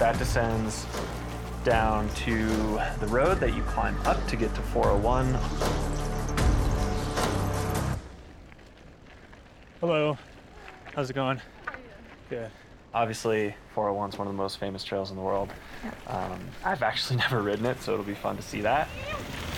that descends down to the road that you climb up to get to 401. Hello. How's it going? Good. Obviously, 401 is one of the most famous trails in the world. I've actually never ridden it, so it'll be fun to see that.